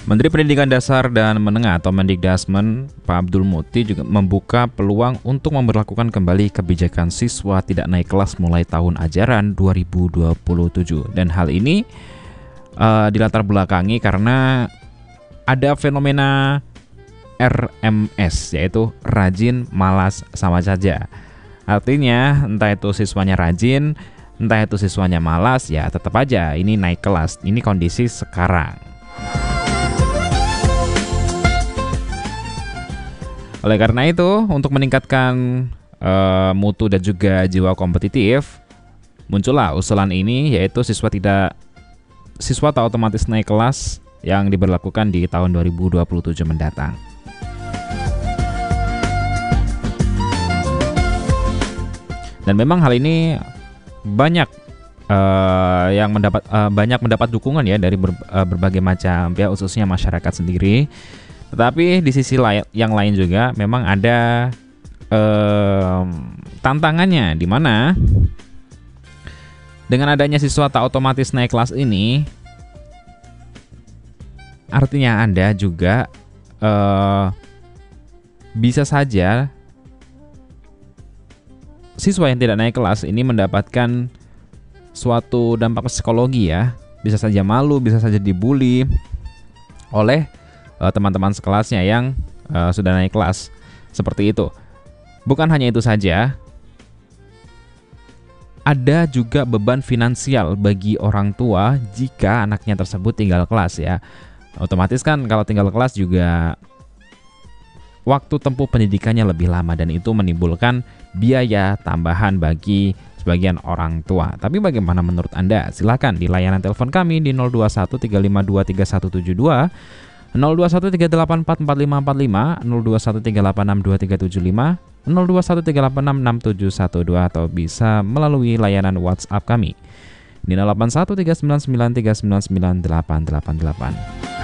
Menteri Pendidikan Dasar dan Menengah atau Mendikdasmen Pak Abdul Muti juga membuka peluang untuk memberlakukan kembali kebijakan siswa tidak naik kelas mulai tahun ajaran 2027. Dan hal ini dilatar belakangi karena ada fenomena RMS, yaitu rajin, malas, sama saja. Artinya entah itu siswanya rajin, entah itu siswanya malas, ya tetap aja ini naik kelas. Ini kondisi sekarang. Oleh karena itu, untuk meningkatkan mutu dan juga jiwa kompetitif, muncullah usulan ini, yaitu siswa tak otomatis naik kelas yang diberlakukan di tahun 2027 mendatang. Dan memang hal ini banyak mendapat dukungan ya dari berbagai macam pihak, khususnya masyarakat sendiri. Tetapi di sisi yang lain juga memang ada tantangannya, di mana dengan adanya siswa tak otomatis naik kelas ini, artinya Anda juga bisa saja siswa yang tidak naik kelas ini mendapatkan suatu dampak psikologi ya. Bisa saja malu, bisa saja dibully oleh teman-teman sekelasnya yang sudah naik kelas, seperti itu. Bukan hanya itu saja, ada juga beban finansial bagi orang tua jika anaknya tersebut tinggal kelas ya. Otomatis kan kalau tinggal kelas juga waktu tempuh pendidikannya lebih lama, dan itu menimbulkan biaya tambahan bagi sebagian orang tua. Tapi bagaimana menurut Anda? Silakan di layanan telepon kami di 021 352 3172, 021 384 4545, 021 386 2375, 021 386 6712, atau bisa melalui layanan WhatsApp kami di 081 399 399 888.